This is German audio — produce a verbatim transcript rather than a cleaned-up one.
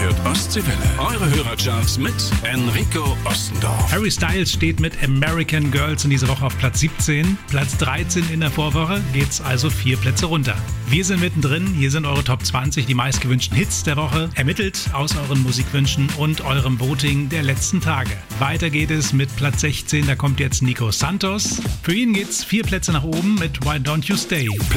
hört Ostseewelle. Eure Hörercharts mit Enrico Ostendorf. Harry Styles steht mit American Girls in dieser Woche auf Platz siebzehn. Platz dreizehn in der Vorwoche, geht's also vier Plätze runter. Wir sind mittendrin, hier sind eure Top zwanzig, die meistgewünschten Hits der Woche, ermittelt aus euren Musikwünschen und eurem Voting der letzten Tage. Weiter geht es mit Platz sechzehn, da kommt jetzt Nico Santos. Für ihn geht's vier Plätze nach oben mit Why Don't You Stay.